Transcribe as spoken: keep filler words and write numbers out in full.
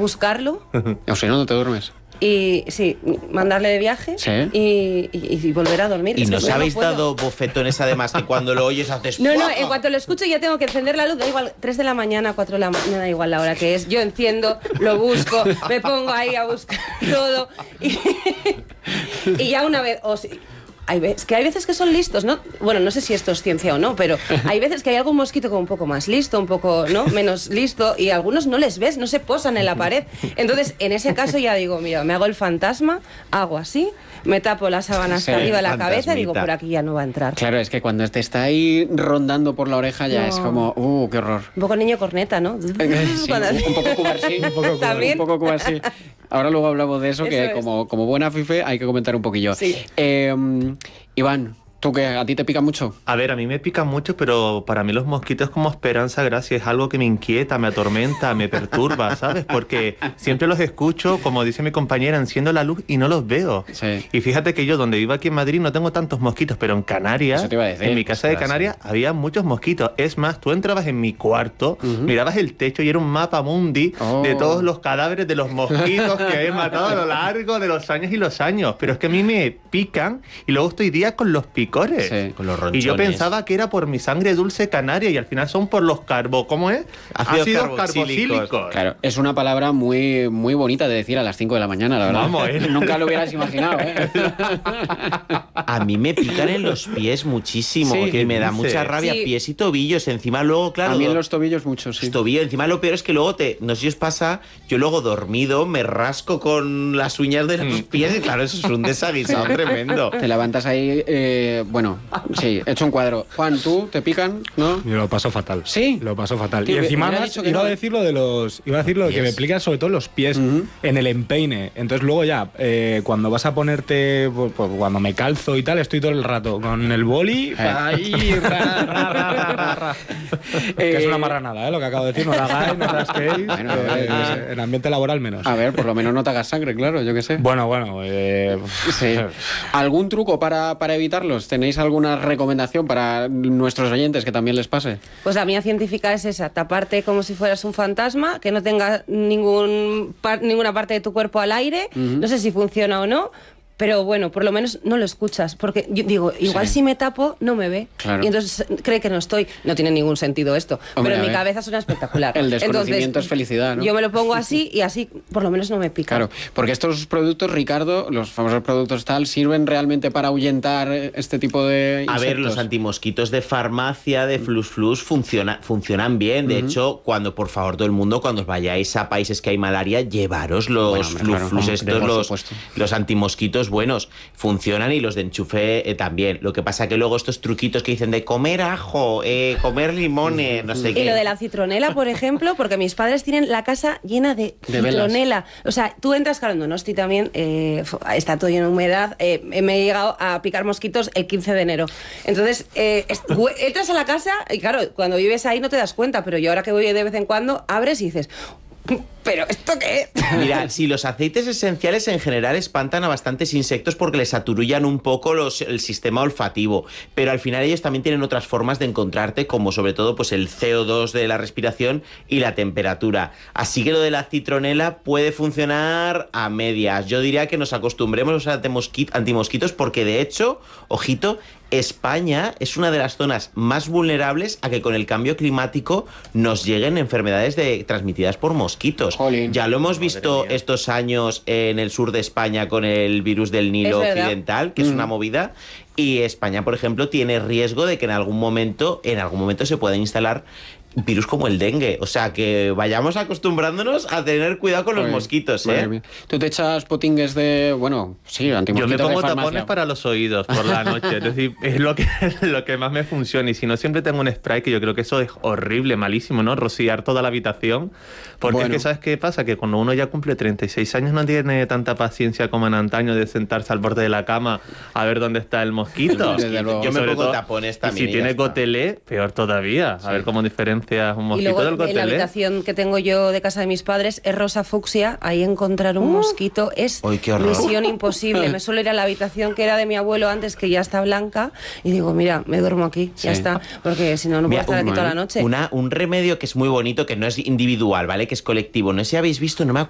buscarlo. O si no, no te duermes. Y sí, mandarle de viaje ¿Sí? y, y, y volver a dormir. Y Es que nos no habéis puedo. dado bofetones además que cuando lo oyes haces... No, no, ¡guau! en cuanto lo escucho ya tengo que encender la luz, da igual, tres de la mañana, cuatro de la mañana, me da igual la hora que es. Yo enciendo, lo busco, me pongo ahí a buscar todo y, y ya una vez... O si, hay veces, que hay veces que son listos, ¿no? Bueno, no sé si esto es ciencia o no, pero hay veces que hay algún mosquito como un poco más listo, un poco, ¿no? Menos listo, y algunos no les ves, no se posan en la pared. Entonces, en ese caso ya digo, mira, me hago el fantasma, hago así, me tapo la sábana hasta Sí, arriba de la fantasmita. cabeza y digo, por aquí ya no va a entrar. Claro, es que cuando te está ahí rondando por la oreja ya No. es como, uh, qué horror. Un poco niño corneta, ¿no? Sí, Cuando- un, un poco cubarsí, un poco También. un poco cubarsí. Ahora luego hablamos de eso, que Eso es. como, como buena fife hay que comentar un poquillo. Sí. Eh, Iván, ¿tú qué? ¿A ti te pica mucho? A ver, a mí me pican mucho, pero para mí los mosquitos como esperanza, gracia, es algo que me inquieta, me atormenta, me perturba, ¿sabes? Porque siempre los escucho, como dice mi compañera, enciendo la luz y no los veo. Sí. Y fíjate que yo, donde vivo aquí en Madrid, no tengo tantos mosquitos, pero en Canarias, Eso te iba a decir. en mi casa de Ostras, Canarias, había muchos mosquitos. Es más, tú entrabas en mi cuarto, mirabas el techo y era un mapa mundi Oh. de todos los cadáveres de los mosquitos que he matado a lo largo de los años y los años. Pero es que a mí me pican y luego estoy días con los picores. Sí. Con los Y ronchones. yo pensaba que era por mi sangre dulce canaria y al final son por los carbo... ¿Cómo es? Ácidos carboxílicos. carboxílicos. Claro, es una palabra muy, muy bonita de decir a las cinco de la mañana, la verdad. Vamos, ¿eh? Nunca lo hubieras imaginado, ¿eh? A mí me pican en los pies muchísimo, Sí, que ¿qué me da dices? mucha rabia, Sí. pies y tobillos. Encima luego, claro, A mí en do- los tobillos mucho, sí. los tobillos. Encima lo peor es que luego te, no sé si os pasa, yo luego dormido me rasco con las uñas de los pies y claro, eso es un desaguisado tremendo. Te levantas ahí, eh, bueno, sí, hecho un cuadro. Juan, ¿tú te pican? ¿No? Yo lo paso fatal. ¿Sí? Lo paso fatal. Tío, y encima hubiera más, dicho que iba no. a decir lo de los. Iba a decir lo de que Pies. me pican sobre todo los pies Ujú. en el empeine. Entonces luego ya, eh, cuando vas a ponerte. Pues, pues, cuando me calzo y tal, estoy todo el rato con el boli. Ahí, ra, ra, ra, ra, ra, ra. Que es una marranada, ¿eh? Lo que acabo de decir. No la hagáis, no rasquéis. Bueno, eh, a ver, eh, eh. en ambiente laboral menos. A ver, por lo menos no te hagas sangre, claro, yo qué sé. Bueno, bueno. Eh, Sí. ¿Algún truco para, para evitarlos? ¿Tenéis alguna recomendación para nuestros oyentes que también les pase? Pues la mía científica es esa, taparte como si fueras un fantasma, que no tenga ningún par- ninguna parte de tu cuerpo al aire, no sé si funciona o no, pero bueno, por lo menos no lo escuchas, porque yo digo, igual Sí. si me tapo, no me ve, Claro. y entonces cree que no estoy, no tiene ningún sentido esto, Hombre, pero en a mi ver. cabeza suena espectacular. El desconocimiento Entonces, es felicidad, ¿no? Yo me lo pongo así y así por lo menos no me pica. Claro, porque estos productos, Ricardo, los famosos productos tal, ¿sirven realmente para ahuyentar este tipo de A insectos? ver, los antimosquitos de farmacia, de Flus Flus, funciona, funcionan bien. De hecho, cuando, por favor, todo el mundo, cuando os vayáis a países que hay malaria, llevaros los Bueno, hombre, Flus claro, Flus hombre, estos, por los, supuesto. los antimosquitos buenos. Funcionan y los de enchufe eh, también. Lo que pasa que luego estos truquitos que dicen de comer ajo, eh, comer limones, no sé Y qué. lo de la citronela, por ejemplo, porque mis padres tienen la casa llena de, De velas. citronela. O sea, tú entras, claro, en Donosti también, eh, fu- está todo lleno de humedad. eh, me he llegado a picar mosquitos el quince de enero. Entonces, eh, es- hue- entras a la casa y claro, cuando vives ahí no te das cuenta, pero yo ahora que voy de vez en cuando, abres y dices, ¿pero esto qué es? Mira, si los aceites esenciales en general espantan a bastantes insectos porque les aturullan un poco los, el sistema olfativo, pero al final ellos también tienen otras formas de encontrarte, como sobre todo pues el C O dos de la respiración y la temperatura. Así que lo de la citronela puede funcionar a medias. Yo diría que nos acostumbremos a los antimosqui- antimosquitos porque de hecho, ojito, España es una de las zonas más vulnerables a que con el cambio climático nos lleguen enfermedades de, transmitidas por mosquitos. Jolín. Ya lo hemos visto mía. estos años en el sur de España con el virus del Nilo Es verdad. occidental, que es una movida. Y España, por ejemplo, tiene riesgo de que en algún momento, en algún momento se puedan instalar virus como el dengue. O sea, que vayamos acostumbrándonos a tener cuidado con los Joder, mosquitos, madre ¿eh? mía. ¿Tú te echas potingues de, bueno, sí, Yo antimosquitos me pongo de farmacia? tapones para los oídos por la noche, es decir, es lo que, lo que más me funciona. Y si no, siempre tengo un spray, que yo creo que eso es horrible, malísimo, ¿no? Rociar toda la habitación. Porque Bueno. es que, ¿sabes qué pasa? Que cuando uno ya cumple treinta y seis años no tiene tanta paciencia como en antaño de sentarse al borde de la cama a ver dónde está el mosquito. Desde luego. Yo Y me sobre pongo todo- tapones Y también. si y ya tiene está. gotelé, peor todavía. A ver cómo diferencias un Y mosquito luego del en la gotelé. habitación que tengo yo de casa de mis padres es rosa fucsia, ahí encontrar un mosquito es Uy, qué horror. misión imposible. Me suelo ir a la habitación que era de mi abuelo antes, que ya está blanca, y digo, mira, me duermo aquí, ya Sí. está, porque si no, no puedo Mira, estar aquí un- toda la noche. Una, un remedio que es muy bonito, que no es individual, ¿vale? Que es colectivo. No sé si habéis visto, no me